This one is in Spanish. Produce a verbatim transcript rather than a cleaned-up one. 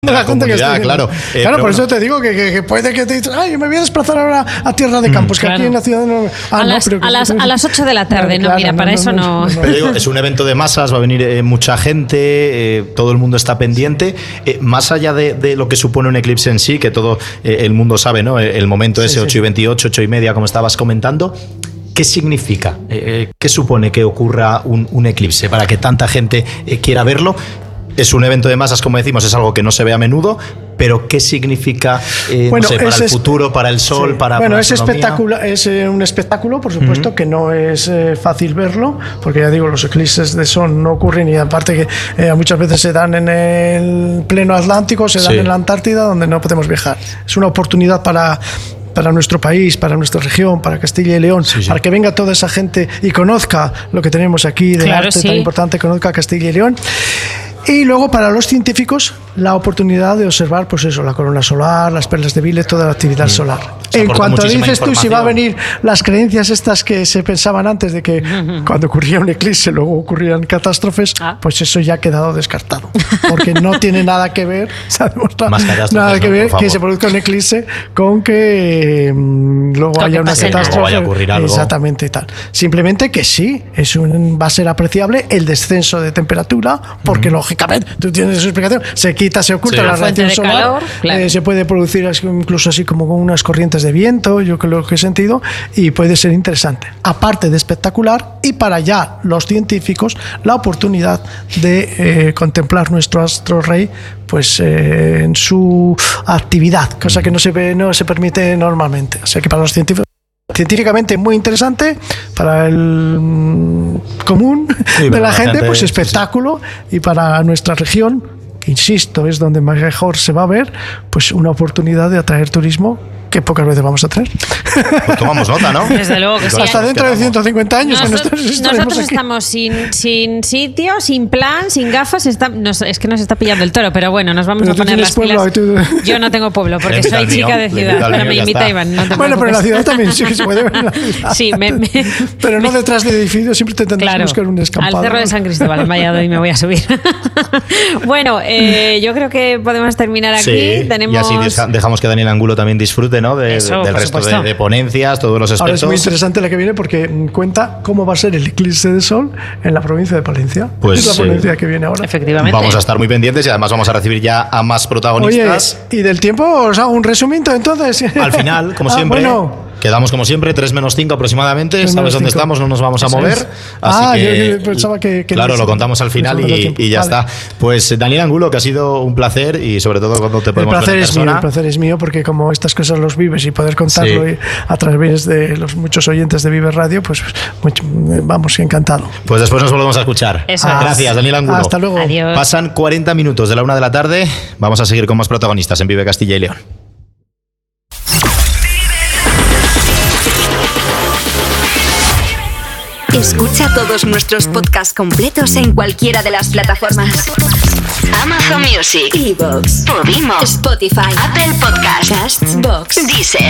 de la, la gente que está claro. Eh, claro, por bueno. eso te digo que, que, que puede que te digas, ay, yo me voy a desplazar ahora a Tierra de Campos, mm, que claro. aquí en la ciudad no. Ah, a, no, las, pero a, las, a las ocho de la tarde, no, claro, mira, no, para no, eso no. no. Pero digo, es un evento de masas, va a venir eh, mucha gente, eh, todo el mundo está pendiente. Eh, más allá de, de lo que supone un eclipse en sí, que todo eh, el mundo sabe, ¿no? El momento ese, sí, ocho y veintiocho, ocho y media, como estabas comentando. ¿Qué significa? Eh, ¿Qué supone que ocurra un, un eclipse para que tanta gente eh, quiera verlo? Es un evento de masas, como decimos, es algo que no se ve a menudo, pero ¿qué significa eh, bueno, no sé, para el futuro, para el sol, sí. para Bueno, para es, espectáculo, es eh, un espectáculo, por supuesto, uh-huh. que no es eh, fácil verlo, porque ya digo, los eclipses de sol no ocurren y aparte que eh, muchas veces se dan en el pleno Atlántico, se dan sí. en la Antártida, donde no podemos viajar. Es una oportunidad para... para nuestro país, para nuestra región, para Castilla y León, sí, sí. para que venga toda esa gente y conozca lo que tenemos aquí de claro, arte sí. tan importante, conozca Castilla y León. Y luego para los científicos la oportunidad de observar pues eso, la corona solar, las perlas de Vile, toda la actividad mm. solar. En cuanto dices tú si va a venir las creencias estas que se pensaban antes de que mm-hmm. cuando ocurría un eclipse luego ocurrían catástrofes, ah. pues eso ya ha quedado descartado, porque no tiene nada que ver, nada que ver no, que se produzca un eclipse con que mmm, luego Toque haya una catástrofe, vaya a ocurrir algo. Exactamente tal. Simplemente que sí, es un, va a ser apreciable el descenso de temperatura, porque mm. lógicamente tú tienes esa explicación, se quita, se oculta sí. la radiación solar, calor, claro. eh, se puede producir incluso así como con unas corrientes de viento, yo creo que he sentido, y puede ser interesante. Aparte de espectacular, y para ya los científicos, la oportunidad de eh, contemplar nuestro astro rey pues eh, en su actividad, cosa que no se ve, no se permite normalmente. O sea que para los científicos científicamente muy interesante, para el común sí, de la, la gente, gente pues espectáculo, sí, sí. y para nuestra región, que insisto, es donde mejor se va a ver, pues una oportunidad de atraer turismo que pocas veces vamos a traer. Pues tomamos nota, ¿no? Desde luego que sí. Hasta dentro de ciento cincuenta años. Nosotros, que nosotros, nosotros aquí. estamos sin, sin sitio, sin plan, sin gafas. Está, nos, es que nos está pillando el toro, pero bueno, nos vamos pero a poner las pueblo, pilas. Tú... Yo no tengo pueblo, porque soy chica de ciudad. Pero me invita Iván. No te bueno, pero en la ciudad también sí que se puede ver. En la ciudad. Sí, me, me, pero no detrás de edificios, siempre te tendrás claro, que buscar un descampado. Al Cerro de San Cristóbal, en Valladolid, me voy a subir. Bueno, eh, yo creo que podemos terminar aquí. Sí, Tenemos... y así deja, dejamos que Daniel Angulo también disfrute, ¿no? De, Eso, del resto de, de ponencias, todos los expertos. Ahora es muy interesante la que viene porque cuenta cómo va a ser el eclipse de sol en la provincia de Palencia. Pues, es la ponencia eh, que viene ahora. Efectivamente. Vamos a estar muy pendientes y además vamos a recibir ya a más protagonistas. Oye, y del tiempo os hago un resumito entonces. Al final, como ah, siempre. Bueno. Quedamos como siempre, tres menos cinco aproximadamente. Sabes dónde estamos, no nos vamos a mover. Así ah, que, yo, yo pensaba que, que claro, lo contamos al final y, y ya vale. está. Pues Daniel Angulo, que ha sido un placer y sobre todo cuando te podemos el placer ver en es persona. mío, el placer es mío porque como estas cosas los vives y poder contarlo sí. a través de los muchos oyentes de Vive Radio, pues mucho, vamos, encantado. Pues después nos volvemos a escuchar. Eso ah, Gracias, Daniel Angulo. Hasta luego. Adiós. Pasan cuarenta minutos de la una de la tarde. Vamos a seguir con más protagonistas en Vive Castilla y León. Escucha todos nuestros podcasts completos en cualquiera de las plataformas: Amazon Music, iVoox, Podimo, Spotify, Apple Podcasts, Castbox, Deezer.